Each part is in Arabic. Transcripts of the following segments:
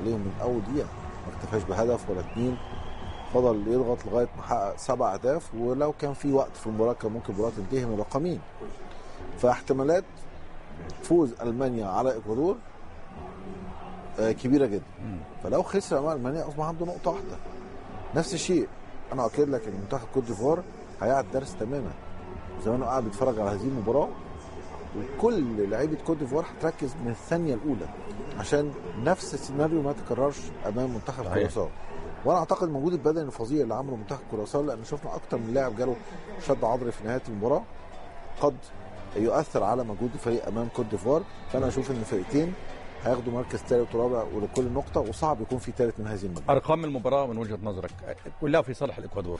عليهم من اول دقيقه، ما اكتفاش بهدف ولا اتنين، فضل يضغط لغايه ما حقق 7 اهداف، ولو كان في وقت في المباراه كان ممكن المباراه تنتهي من رقمين. فاحتمالات فوز المانيا على اكوادور كبيره جدا. فلو خسر امام المانيا اصبح عنده نقطه واحده. نفس الشيء انا اكد لك ان منتخب كوت ديفوار هيقعد درس تماما، زمانه قاعد بيتفرج على هذه المباراه، وكل لعيبه كوت ديفوار هتركز من الثانيه الاولى عشان نفس السيناريو ما تكررش امام منتخب كوراساو. وانا اعتقد المجهود البدني الفظيع اللي عمله منتخب كوراساو، لان شفنا اكتر من لاعب جاله شد عضلي في نهايه المباراه، قد يؤثر على مجهود الفريق امام كوت ديفوار. فانا اشوف ان الفريقين هياخدوا مركز ثالث ورابع ولكل نقطه، وصعب يكون في ثالث من هذه المباراه. ارقام المباراه من وجهه نظرك كلها في صالح الاكوادور؟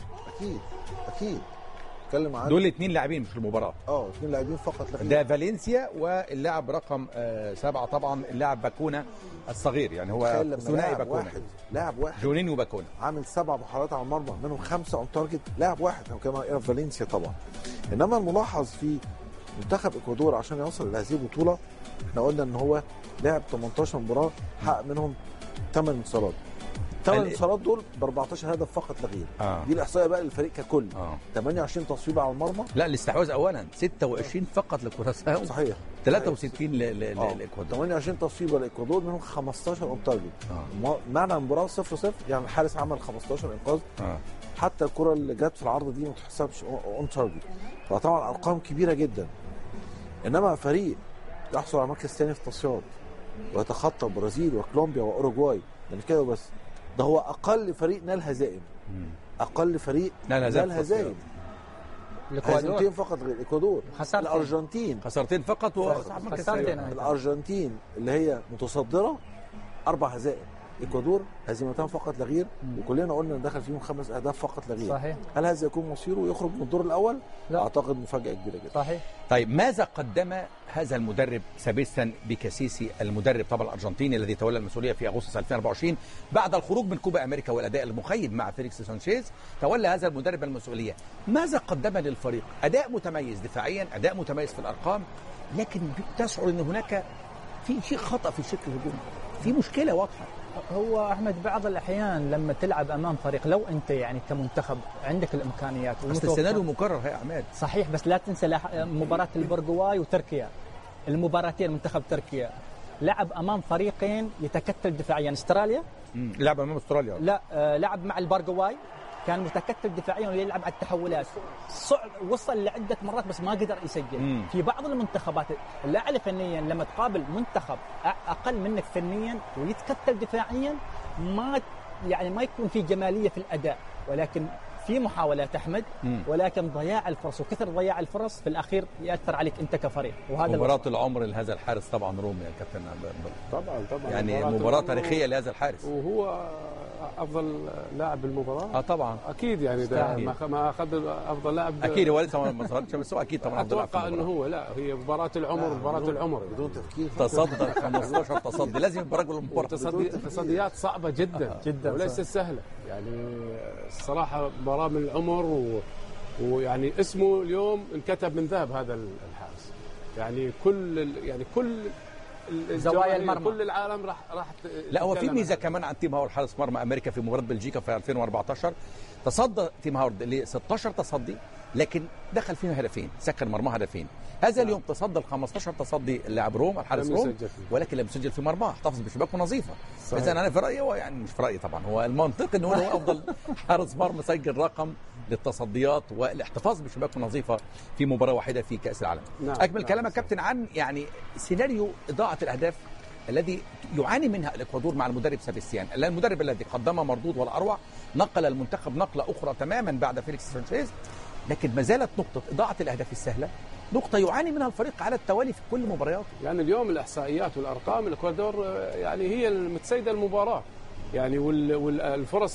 اكيد اتكلم عن دول 2 لاعبين في المباراه. 2 لاعبين فقط لا غير. ده فالنسيا واللاعب رقم 7 طبعا اللاعب باكونا الصغير، يعني هو ثنائي باكونا، لاعب واحد جونينيو باكونا عامل 7 محاولات على المرمى، منهم 5 اون تارجت، لاعب واحد، هو كمان فالنسيا طبعا. انما الملاحظ في منتخب اكوادور عشان يوصل لهذه البطوله، احنا قلنا ان هو لعب 18 مباراه، حقق منهم 8 انتصارات. 8 انتصارات دول ب 14 هدف فقط لا غير. دي الاحصائيه بقى للفريق ككل. 28 تصويبه على المرمى. لا الاستحواذ اولا 26 فقط لكوراساو، صحيح 63 للاكوادور. 28 تصويبه للاكوادور، منهم 15 اون تارجت. معنى المباراه 0-0، يعني الحارس عمل 15 انقاذ. حتى الكره اللي جت في العرض دي ما تحسبش اون تارجت. فطبعا ارقام كبيره جدا. انما فريق يحصل على مركز ثاني في التصفيات ويتخطى البرازيل وكولومبيا واوروجواي، يعني كده بس، ده هو اقل فريق نال هزائم. اقل فريق نال هزائم. هزيمتين فقط غير الاكوادور. الارجنتين خسارتين فقط الارجنتين اللي هي متصدره 4 هزائم. الاكوادور هزيمتان فقط لا غير، وكلنا قلنا ان دخل فيهم 5 اهداف فقط لا غير. صحيح. هل هذا يكون مصيره ويخرج من الدور الاول؟ لا. اعتقد مفاجاه كبيره جدا. صحيح. طيب ماذا قدم هذا المدرب سابيستيان بيكاسيسي، المدرب طبعا الارجنتيني الذي تولى المسؤوليه في اغسطس 2024 بعد الخروج من كوبا امريكا والاداء المخيب مع فيليكس سانشيز؟ تولى هذا المدرب المسؤوليه، ماذا قدم للفريق؟ اداء متميز دفاعيا، اداء متميز في الارقام، لكن تشعر ان هناك في شيء خطا في شكل الهجوم، في مشكله واضحه. هو أحمد بعض الأحيان لما تلعب أمام فريق، لو أنت يعني كمنتخب عندك الإمكانيات، بس السيناريو مكرر يا عماد. صحيح، بس لا تنسى مباراة البرغواي وتركيا، المباراتين منتخب تركيا لعب أمام فريقين يتكتل دفاعيا. استراليا لعب أمام استراليا، لا لعب مع البرغواي كان متكتل دفاعيا ويلعب على التحولات، وصل لعده مرات بس ما قدر يسجل. في بعض المنتخبات الاعلى فنيا لما تقابل منتخب اقل منك فنيا ويتكتل دفاعيا، ما يكون في جماليه في الاداء، ولكن في محاولات احمد، ولكن ضياع الفرص وكثر ضياع الفرص في الاخير ياثر عليك انت كفريق. وهذا مباراه العمر لهذا الحارس طبعا رومي يا كابتن. طبعا يعني مباراه تاريخيه لهذا الحارس، وهو افضل لاعب بالمباراه. طبعا اكيد، يعني ده ما اخذ افضل لاعب اكيد، هو لسه ما صارتش، بس هو اكيد طبعا اتوقع انه هو، لا هي مباراه العمر، مباراه العمر بدون تفكير. تصدى 15 تصدي، لازم يبقى رجل المباراه. تصديات صعبه جدا جدا وليست سهله، يعني الصراحه مباراه من العمر، ويعني اسمه اليوم انكتب من ذهب هذا الحارس. يعني كل زوايا المرمى، كل العالم راح. لا هو في ميزه كمان عن تيم هاورد حارس مرمى امريكا في مباراه بلجيكا في 2014. تصدى تيم هاورد ل 16 تصدي، لكن دخل فيهم هدفين، سكر مرمى هدفين. هذا اليوم تصدى ل 15 تصدي اللاعب روم، الحارس روم، ولكن لم يسجل في مرماه، احتفظ بشباكه نظيفه. اذا انا في رايي، هو يعني مش في رايي طبعا، هو المنطق انه هو افضل حارس مرمى سجل رقم للتصديات والاحتفاظ بشباكه نظيفه في مباراه واحده في كاس العالم. اكمل كلامك كابتن عن يعني سيناريو اضاعه الاهداف الذي يعاني منها الاكوادور مع المدرب سابيستيان، المدرب الذي قدم مردود والاروع، نقل المنتخب نقله اخرى تماما بعد فيليكس سانشيز، لكن ما زالت نقطه اضاعه الاهداف السهله نقطه يعاني منها الفريق على التوالي في كل مبارياته. يعني اليوم الاحصائيات والارقام، الاكوادور يعني هي المتسيده المباراه، يعني والفرص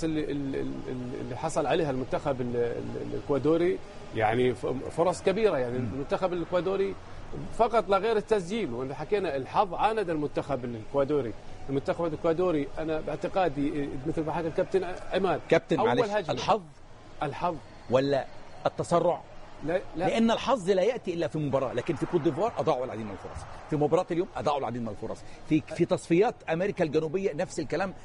اللي حصل عليها المنتخب الاكوادوري يعني فرص كبيره. يعني المنتخب الاكوادوري فقط لا غير التسجيل، وإذا حكينا الحظ عاند المنتخب الإكوادوري. المنتخب الإكوادوري أنا باعتقادي مثل ما حكى الكابتن عماد، كابتن معلش، الحظ الحظ ولا التسرع لا لان الحظ لا ياتي الا في مباراه، لكن في كوت ديفوار اضاعوا العديد من الفرص، في مباراه اليوم اضاعوا العديد من الفرص، في تصفيات امريكا الجنوبيه نفس الكلام،